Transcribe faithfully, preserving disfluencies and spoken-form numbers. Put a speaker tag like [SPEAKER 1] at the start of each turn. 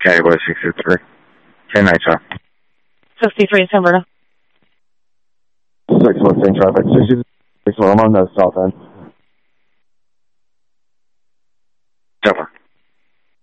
[SPEAKER 1] Category sixty-three. ten nine, sir.
[SPEAKER 2] sixty-three, San Bernardino.
[SPEAKER 1] six one, same traffic. sixty-three, I'm on the south end.